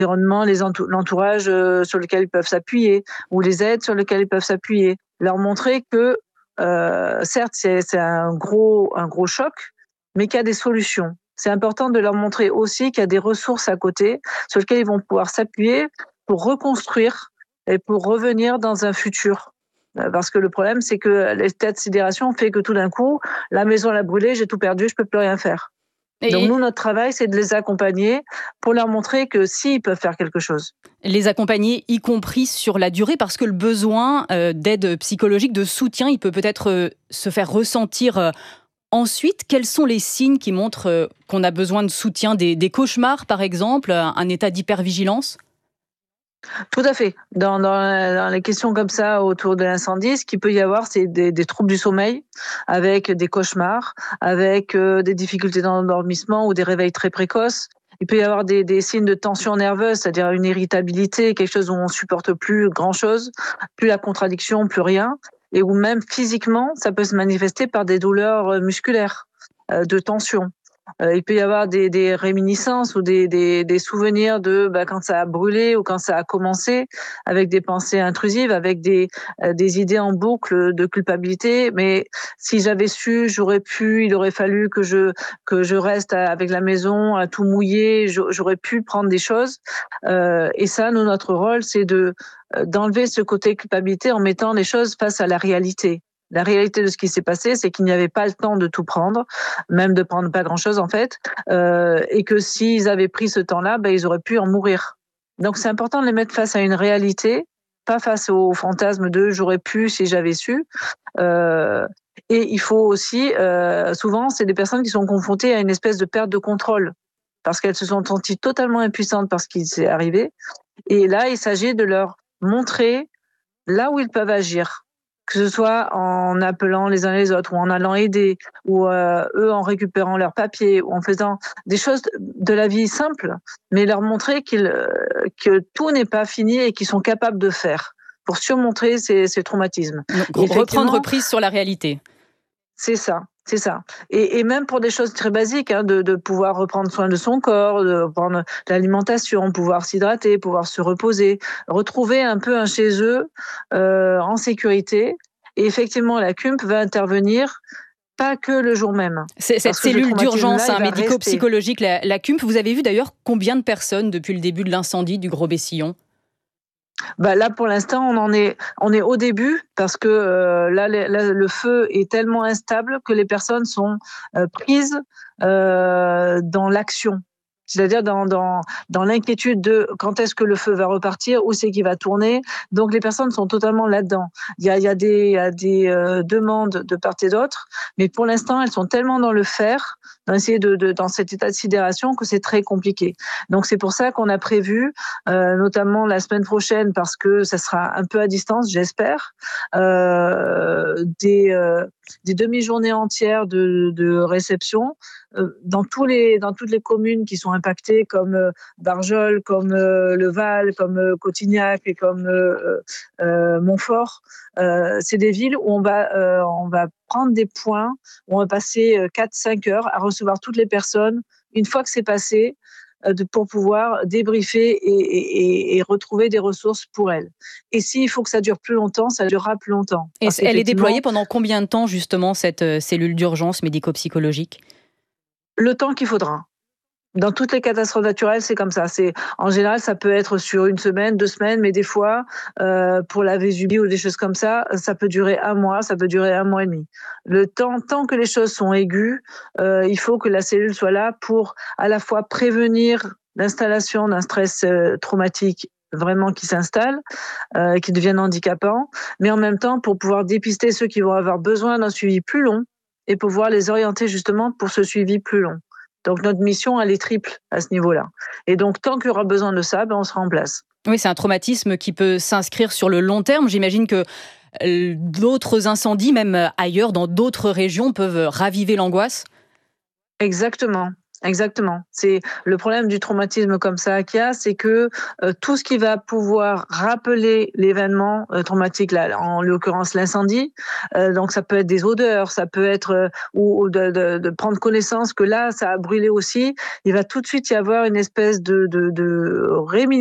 l'environnement, l'entourage sur lequel ils peuvent s'appuyer, ou les aides sur lesquelles ils peuvent s'appuyer. Leur montrer que, certes, c'est un gros choc, mais qu'il y a des solutions. C'est important de leur montrer aussi qu'il y a des ressources à côté sur lesquelles ils vont pouvoir s'appuyer pour reconstruire et pour revenir dans un futur. Parce que le problème, c'est que l'état de sidération fait que tout d'un coup, la maison a brûlé, j'ai tout perdu, je peux plus rien faire. Donc nous, notre travail, c'est de les accompagner pour leur montrer que s'ils peuvent faire quelque chose. Les accompagner, y compris sur la durée, parce que le besoin d'aide psychologique, de soutien, il peut-être se faire ressentir ensuite. Quels sont les signes qui montrent qu'on a besoin de soutien? Des cauchemars, par exemple, un état d'hypervigilance? Tout à fait. Dans les questions comme ça autour de l'incendie, ce qu'il peut y avoir, c'est des troubles du sommeil, avec des cauchemars, avec des difficultés dans l'endormissement ou des réveils très précoces. Il peut y avoir des signes de tension nerveuse, c'est-à-dire une irritabilité, quelque chose où on supporte plus grand-chose, plus la contradiction, plus rien, et où même physiquement, ça peut se manifester par des douleurs musculaires, de tension. Il peut y avoir des réminiscences ou des souvenirs de quand ça a brûlé ou quand ça a commencé, avec des pensées intrusives, avec des idées en boucle de culpabilité. Mais si j'avais su, j'aurais pu, il aurait fallu que je reste avec la maison à tout mouiller, j'aurais pu prendre des choses. Et ça, nous, notre rôle, c'est d'enlever ce côté culpabilité en mettant les choses face à la réalité. La réalité de ce qui s'est passé, c'est qu'il n'y avait pas le temps de tout prendre, même de prendre pas grand-chose en fait, et que s'ils avaient pris ce temps-là, ils auraient pu en mourir. Donc c'est important de les mettre face à une réalité, pas face au fantasme de j'aurais pu si j'avais su. Et il faut aussi, souvent, c'est des personnes qui sont confrontées à une espèce de perte de contrôle parce qu'elles se sont senties totalement impuissantes par ce qui s'est arrivé. Et là, il s'agit de leur montrer là où ils peuvent agir, que ce soit en appelant les uns les autres ou en allant aider ou eux en récupérant leurs papiers ou en faisant des choses de la vie simple, mais leur montrer que tout n'est pas fini et qu'ils sont capables de faire pour surmonter ces traumatismes. Donc, reprendre prise sur la réalité. C'est ça. C'est ça. Et même pour des choses très basiques, de pouvoir reprendre soin de son corps, de prendre l'alimentation, pouvoir s'hydrater, pouvoir se reposer, retrouver un peu un chez eux en sécurité. Et effectivement, la CUMP va intervenir pas que le jour même. Cette cellule d'urgence médico-psychologique, la CUMP, vous avez vu d'ailleurs combien de personnes depuis le début de l'incendie du Gros Bessillon ? Là, pour l'instant, on est au début parce que là, le feu est tellement instable que les personnes sont prises dans l'action. C'est-à-dire dans l'inquiétude de quand est-ce que le feu va repartir, où c'est qu'il va tourner. Donc les personnes sont totalement là-dedans. Il y a des demandes de part et d'autre, mais pour l'instant elles sont tellement dans le faire, dans cet état de sidération que c'est très compliqué. Donc c'est pour ça qu'on a prévu, notamment la semaine prochaine, parce que ça sera un peu à distance, j'espère, des demi-journées entières de réception dans toutes les communes qui sont impactées, comme Barjol, comme Le Val, comme Cotignac et comme Montfort. C'est des villes où on va prendre des points, où on va passer 4-5 heures à recevoir toutes les personnes. Une fois que c'est passé, pour pouvoir débriefer et retrouver des ressources pour elles. Et s'il faut que ça dure plus longtemps, ça durera plus longtemps. Et elle est déployée pendant combien de temps, justement, cette cellule d'urgence médico-psychologique ? Le temps qu'il faudra. Dans toutes les catastrophes naturelles, c'est comme ça. En général, ça peut être sur 1 semaine, 2 semaines, mais des fois, pour la Vésubie ou des choses comme ça peut durer 1 mois, ça peut durer 1 mois et demi. Tant que les choses sont aiguës, il faut que la cellule soit là pour à la fois prévenir l'installation d'un stress traumatique vraiment qui s'installe, qui devienne handicapant, mais en même temps pour pouvoir dépister ceux qui vont avoir besoin d'un suivi plus long et pouvoir les orienter justement pour ce suivi plus long. Donc notre mission, elle est triple à ce niveau-là. Et donc tant qu'il y aura besoin de ça, on sera en place. Oui, c'est un traumatisme qui peut s'inscrire sur le long terme. J'imagine que d'autres incendies, même ailleurs, dans d'autres régions, peuvent raviver l'angoisse. Exactement. Exactement. C'est le problème du traumatisme comme ça qu'il y a, c'est que, tout ce qui va pouvoir rappeler l'événement, traumatique, là, en l'occurrence l'incendie, donc ça peut être des odeurs, ça peut être, ou de prendre connaissance que là, ça a brûlé aussi. Il va tout de suite y avoir une espèce de